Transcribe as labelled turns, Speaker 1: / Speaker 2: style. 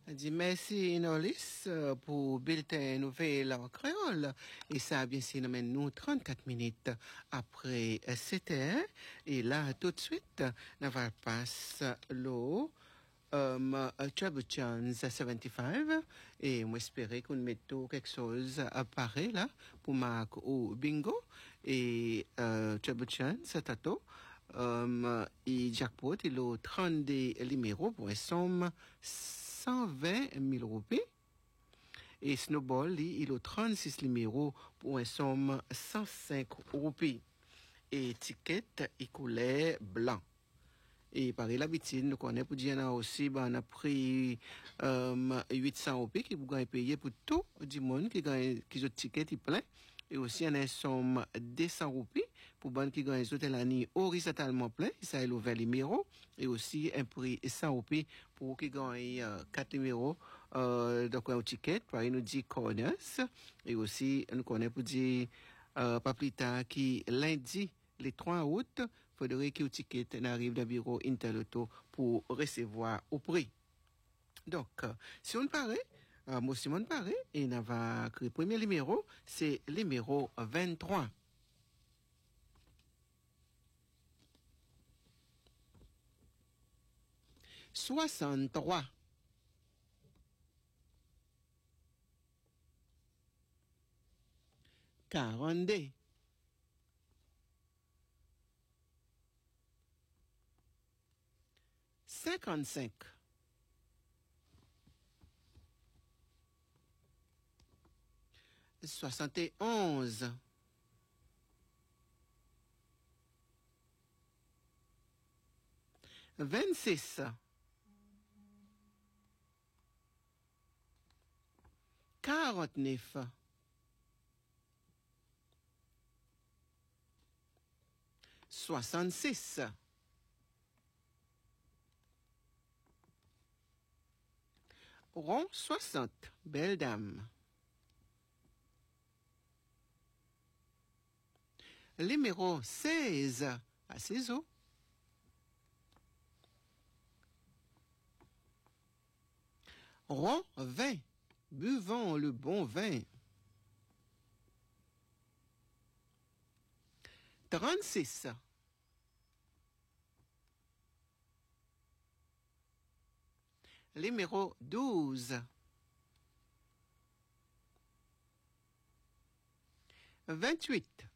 Speaker 1: Dit merci Inolis pour bulletin nouvelle en créole. Et ça, bien sûr, nous mène nous 34 minutes après 7 heures. Et là, tout de suite, nous va passer l'eau. Trouble Chance 75 et moi espérer qu'on mette quelque chose à pareil là pour Marc ou bingo et Trouble Chance tato et jackpot il a 32 numéros pour une somme 120 000 roupies et Snowball il a 36 numéros pour une somme 105 roupies et ticket il coulait blanc. Et par l'habitude, nous connaissons pour dire aussi, on a pris 800 roupies qui vous payer pour tout le monde qui gagne qui ont ticket plein. Et aussi, on a une somme 200 roupies pour les qui gagnent les l'année horizontalement plein. Ça est l'ouvert numéro. Et aussi, un prix 100 roupies pour qui gagnent 4 numéros donc un ticket. Par exemple, nous dit corners. Et aussi, nous connaissons pour dire pas plus tard qui lundi, les 3 août, faudrait que le ticket n'arrive dans le bureau Interloto pour recevoir au prix. Donc, si on paraît, moi aussi on paraît, et on va créer le premier numéro, c'est le numéro 23. « 63. 42. 55. 71. 26. 49. 66. Rond 60. Belle dame. Numéro 16. À ciseaux. Rond 20. Buvons le bon vin. 36. Numéro 12. 28.